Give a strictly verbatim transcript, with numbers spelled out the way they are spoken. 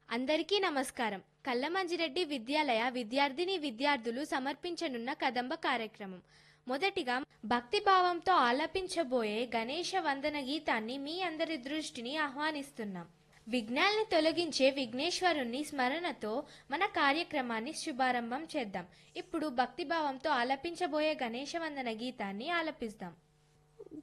అందరికీ నమస్కారం. కల్లమంజిరెడ్డి విద్యాలయ విద్యార్థిని విద్యార్థులు సమర్పించనున్న కదంబ కార్యక్రమం. మొదటిగా భక్తిభావంతో ఆలపించబోయే గణేష వందన గీతాన్ని మీ అందరి దృష్టిని ఆహ్వానిస్తున్నాం. విఘ్నాల్ని తొలగించే విఘ్నేశ్వరుని స్మరణతో మన కార్యక్రమాన్ని శుభారంభం చేద్దాం. ఇప్పుడు భక్తిభావంతో ఆలపించబోయే గణేష వందన గీతాన్ని ఆలపిస్తాం.